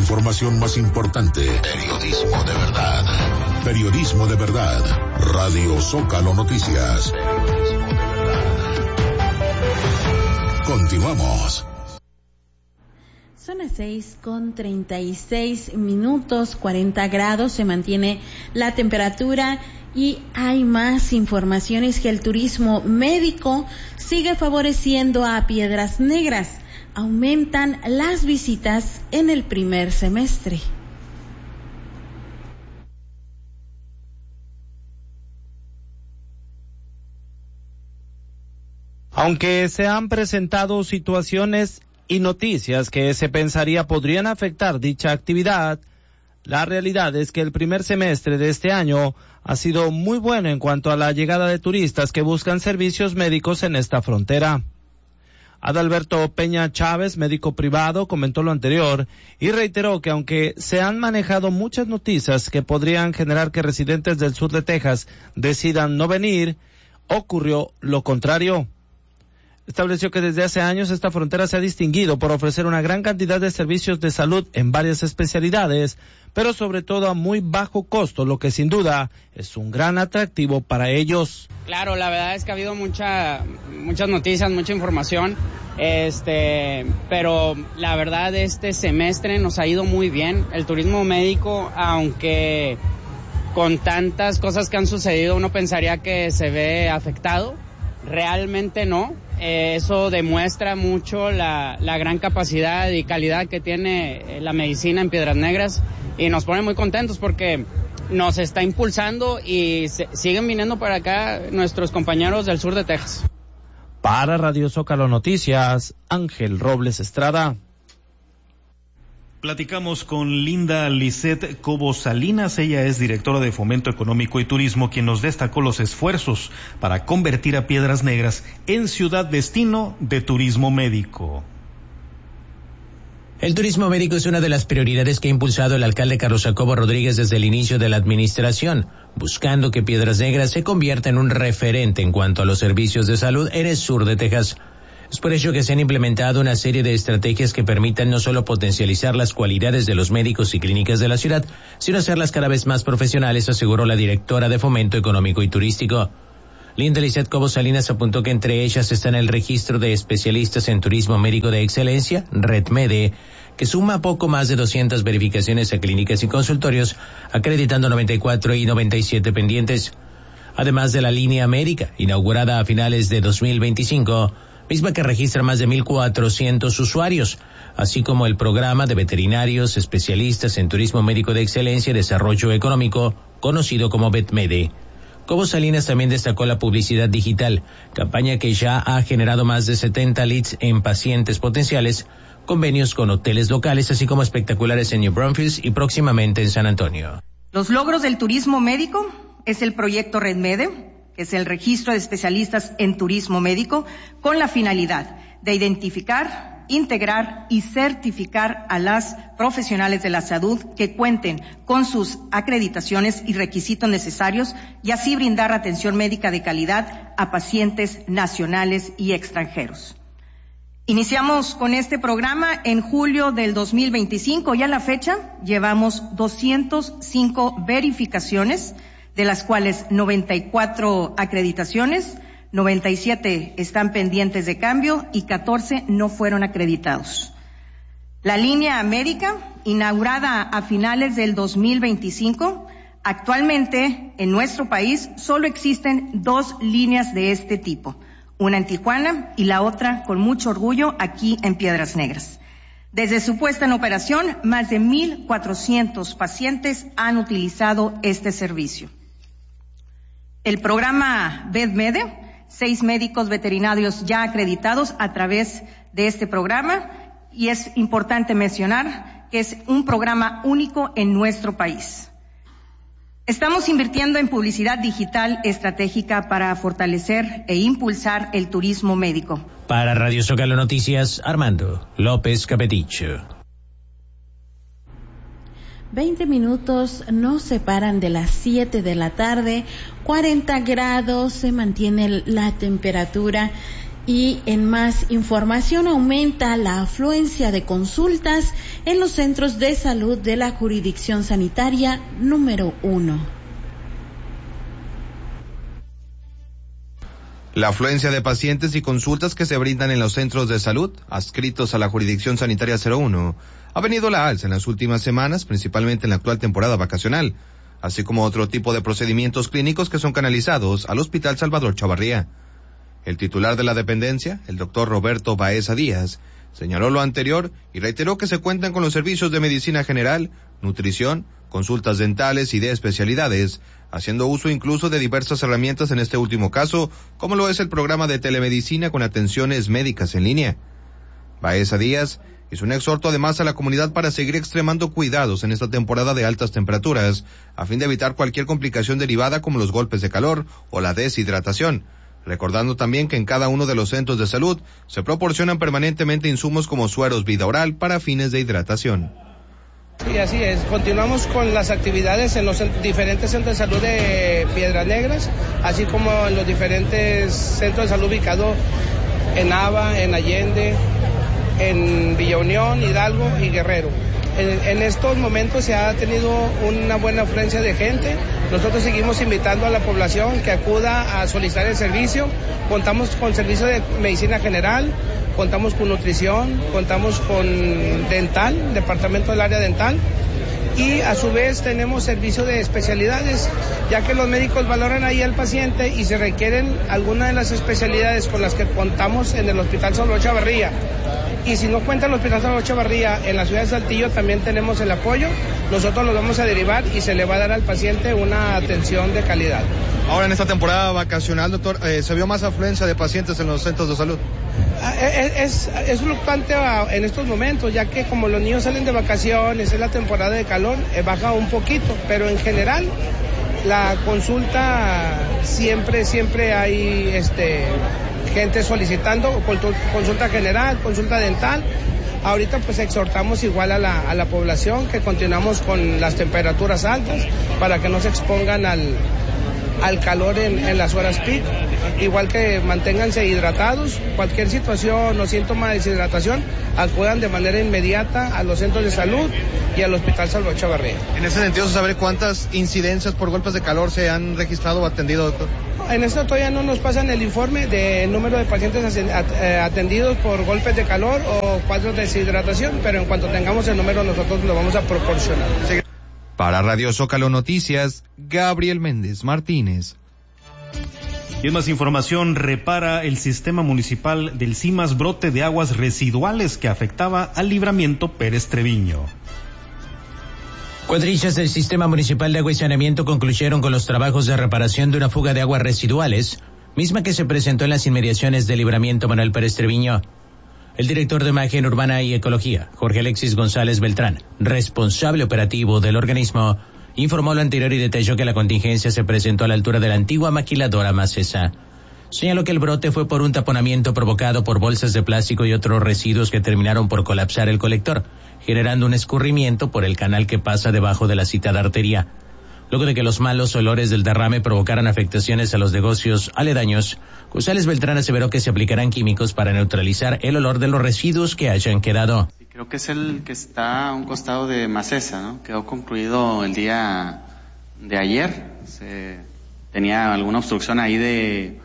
información más importante. Periodismo de verdad. Periodismo de verdad. Radio Zócalo Noticias. Continuamos. Son las 6:36, 40 grados, se mantiene la temperatura y hay más informaciones que el turismo médico sigue favoreciendo a Piedras Negras. Aumentan las visitas en el primer semestre. Aunque se han presentado situaciones y noticias que se pensaría podrían afectar dicha actividad, la realidad es que el primer semestre de este año ha sido muy bueno en cuanto a la llegada de turistas que buscan servicios médicos en esta frontera. Adalberto Peña Chávez, médico privado, comentó lo anterior y reiteró que aunque se han manejado muchas noticias que podrían generar que residentes del sur de Texas decidan no venir, ocurrió lo contrario. Estableció que desde hace años esta frontera se ha distinguido por ofrecer una gran cantidad de servicios de salud en varias especialidades, pero sobre todo a muy bajo costo, lo que sin duda es un gran atractivo para ellos. Claro, la verdad es que ha habido muchas noticias, mucha información, pero la verdad este semestre nos ha ido muy bien. El turismo médico, aunque con tantas cosas que han sucedido uno pensaría que se ve afectado, realmente no. Eso demuestra mucho la gran capacidad y calidad que tiene la medicina en Piedras Negras y nos pone muy contentos porque nos está impulsando y siguen viniendo para acá nuestros compañeros del sur de Texas. Para Radio Zócalo Noticias, Ángel Robles Estrada. Platicamos con Linda Lisset Cobo Salinas, ella es directora de Fomento Económico y Turismo, quien nos destacó los esfuerzos para convertir a Piedras Negras en ciudad destino de turismo médico. El turismo médico es una de las prioridades que ha impulsado el alcalde Carlos Jacobo Rodríguez desde el inicio de la administración, buscando que Piedras Negras se convierta en un referente en cuanto a los servicios de salud en el sur de Texas. Es por ello que se han implementado una serie de estrategias que permitan no solo potencializar las cualidades de los médicos y clínicas de la ciudad, sino hacerlas cada vez más profesionales, aseguró la directora de Fomento Económico y Turístico. Linda Lisset Cobo Salinas apuntó que entre ellas están el registro de especialistas en turismo médico de excelencia, RedMede, que suma poco más de 200 verificaciones a clínicas y consultorios, acreditando 94 y 97 pendientes. Además de la Línea América, inaugurada a finales de 2025, misma que registra más de 1,400 usuarios, así como el programa de veterinarios especialistas en turismo médico de excelencia y desarrollo económico, conocido como VetMede. Cobo Salinas también destacó la publicidad digital, campaña que ya ha generado más de 70 leads en pacientes potenciales, convenios con hoteles locales, así como espectaculares en New Braunfels y próximamente en San Antonio. Los logros del turismo médico es el proyecto RedMede, que es el registro de especialistas en turismo médico, con la finalidad de identificar, integrar y certificar a las profesionales de la salud que cuenten con sus acreditaciones y requisitos necesarios y así brindar atención médica de calidad a pacientes nacionales y extranjeros. Iniciamos con este programa en julio del 2025 y a la fecha llevamos 205 verificaciones, de las cuales 94 acreditaciones, 97 están pendientes de cambio y 14 no fueron acreditados. La Línea América, inaugurada a finales del 2025, actualmente en nuestro país solo existen 2 líneas de este tipo, una en Tijuana y la otra, con mucho orgullo, aquí en Piedras Negras. Desde su puesta en operación, más de 1,400 pacientes han utilizado este servicio. El programa VetMede, 6 médicos veterinarios ya acreditados a través de este programa, y es importante mencionar que es un programa único en nuestro país. Estamos invirtiendo en publicidad digital estratégica para fortalecer e impulsar el turismo médico. Para Radio Zócalo Noticias, Armando López Capeticho. 20 minutos nos separan de las 7 de la tarde, 40 grados, se mantiene la temperatura Y en más información, aumenta la afluencia de consultas en los centros de salud de la jurisdicción sanitaria número 1. La afluencia de pacientes y consultas que se brindan en los centros de salud adscritos a la jurisdicción sanitaria 01 ha venido a la alza en las últimas semanas, principalmente en la actual temporada vacacional, así como otro tipo de procedimientos clínicos que son canalizados al Hospital Salvador Chavarría. El titular de la dependencia, el doctor Roberto Baeza Díaz, señaló lo anterior y reiteró que se cuentan con los servicios de medicina general, nutrición, consultas dentales y de especialidades, haciendo uso incluso de diversas herramientas en este último caso, como lo es el programa de telemedicina con atenciones médicas en línea. Baeza Díaz hizo un exhorto además a la comunidad para seguir extremando cuidados en esta temporada de altas temperaturas, a fin de evitar cualquier complicación derivada como los golpes de calor o la deshidratación, recordando también que en cada uno de los centros de salud se proporcionan permanentemente insumos como sueros vida oral para fines de hidratación. Sí, así es. Continuamos con las actividades en los diferentes centros de salud de Piedras Negras, así como en los diferentes centros de salud ubicados en Aba, en Allende, en Villa Unión, Hidalgo y Guerrero. En estos momentos se ha tenido una buena afluencia de gente. Nosotros seguimos invitando a la población que acuda a solicitar el servicio. Contamos con servicio de medicina general, contamos con nutrición, contamos con dental, departamento del área dental, y a su vez tenemos servicio de especialidades, ya que los médicos valoran ahí al paciente y se requieren algunas de las especialidades con las que contamos en el Hospital Salvador Chavarría. Y si no cuenta el Hospital Salvador Chavarría en la ciudad de Saltillo, también tenemos el apoyo. Nosotros los vamos a derivar y se le va a dar al paciente una atención de calidad. Ahora en esta temporada vacacional, doctor, ¿se vio más afluencia de pacientes en los centros de salud? Es fluctuante en estos momentos, ya que como los niños salen de vacaciones, es la temporada de calor, baja un poquito, pero en general la consulta siempre hay gente solicitando consulta general, consulta dental. Ahorita pues exhortamos igual a la población que continuamos con las temperaturas altas para que no se expongan al calor en las horas peak, igual que manténganse hidratados. Cualquier situación o síntoma de deshidratación, acudan de manera inmediata a los centros de salud y al Hospital Salvador Chavarría. En ese sentido, ¿saber cuántas incidencias por golpes de calor se han registrado o atendido, doctor? En esto todavía no nos pasan el informe de número de pacientes atendidos por golpes de calor o cuadros de deshidratación, pero en cuanto tengamos el número nosotros lo vamos a proporcionar. Sí. Para Radio Zócalo Noticias, Gabriel Méndez Martínez. Y en más información, repara el sistema municipal del CIMAS brote de aguas residuales que afectaba al Libramiento Pérez Treviño. Cuadrillas del Sistema Municipal de Agua y Saneamiento concluyeron con los trabajos de reparación de una fuga de aguas residuales, misma que se presentó en las inmediaciones del Libramiento Manuel Pérez Treviño. El director de Imagen Urbana y Ecología, Jorge Alexis González Beltrán, responsable operativo del organismo, informó lo anterior y detalló que la contingencia se presentó a la altura de la antigua maquiladora Macesa. Señaló que el brote fue por un taponamiento provocado por bolsas de plástico y otros residuos que terminaron por colapsar el colector, generando un escurrimiento por el canal que pasa debajo de la citada arteria. Luego de que los malos olores del derrame provocaran afectaciones a los negocios aledaños, González Beltrán aseveró que se aplicarán químicos para neutralizar el olor de los residuos que hayan quedado. Creo que es el que está a un costado de Macesa, ¿no? Quedó concluido el día de ayer. Tenía alguna obstrucción ahí de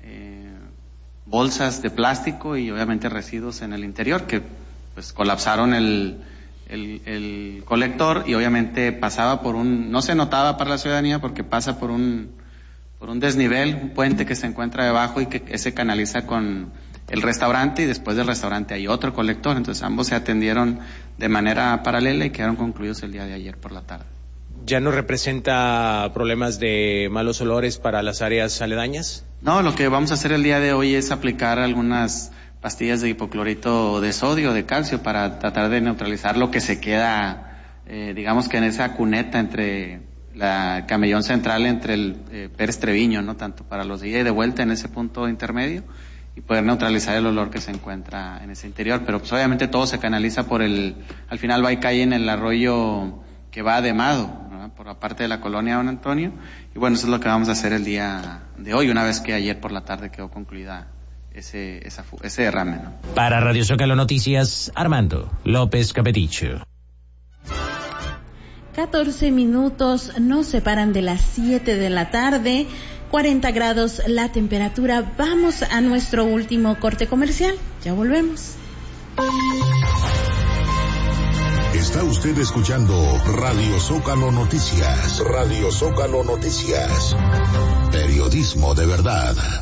bolsas de plástico y obviamente residuos en el interior que pues colapsaron el colector y obviamente pasaba por no se notaba para la ciudadanía porque pasa por un desnivel, un puente que se encuentra debajo y que se canaliza con el restaurante y después del restaurante hay otro colector, entonces ambos se atendieron de manera paralela y quedaron concluidos el día de ayer por la tarde. ¿Ya no representa problemas de malos olores para las áreas aledañas? No, lo que vamos a hacer el día de hoy es aplicar algunas pastillas de hipoclorito de sodio, de calcio, para tratar de neutralizar lo que se queda, digamos que en esa cuneta entre la camellón central, entre el Pérez Treviño, ¿no? Tanto para los de ida y de vuelta en ese punto intermedio y poder neutralizar el olor que se encuentra en ese interior. Pero pues obviamente todo se canaliza al final va y cae en el arroyo que va de Mado, ¿no? Por la parte de la colonia Don Antonio. Y bueno, eso es lo que vamos a hacer el día de hoy, una vez que ayer por la tarde quedó concluida ese derrame, ¿no? Para Radio Zócalo Noticias, Armando López Capeticho. 14 minutos nos separan de las 7 de la tarde, 40 grados la temperatura. Vamos a nuestro último corte comercial, ya volvemos. Está usted escuchando Radio Zócalo Noticias. Radio Zócalo Noticias. Periodismo de verdad.